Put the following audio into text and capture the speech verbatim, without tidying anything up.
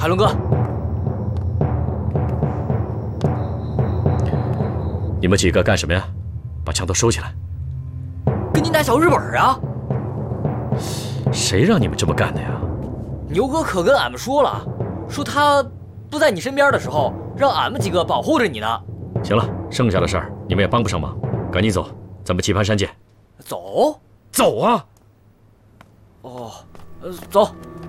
海龙哥， 你们几个干什么呀？把枪都收起来！ 跟您打小日本啊！ 谁让你们这么干的呀？ 牛哥可跟俺们说了，说他不在你身边的时候，让俺们几个保护着你呢。 行了，剩下的事儿你们也帮不上忙，赶紧走，咱们棋盘山见。 走？ 走啊！ 哦，呃，走。